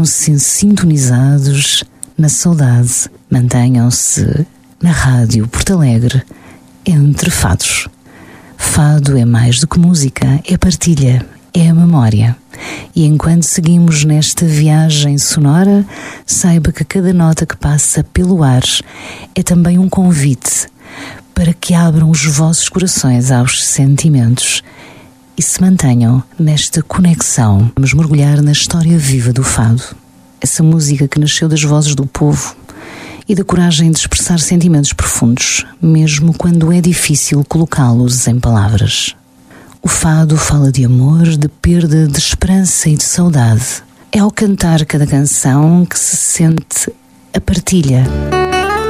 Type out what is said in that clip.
Mantenham-se sintonizados na saudade. Mantenham-se na Rádio Porto Alegre, entre fados. Fado é mais do que música, é partilha, é a memória. E enquanto seguimos nesta viagem sonora, saiba que cada nota que passa pelo ar é também um convite para que abram os vossos corações aos sentimentos e se mantenham nesta conexão. Vamos mergulhar na história viva do fado. Essa música que nasceu das vozes do povo e da coragem de expressar sentimentos profundos, mesmo quando é difícil colocá-los em palavras. O fado fala de amor, de perda, de esperança e de saudade. É ao cantar cada canção que se sente a partilha.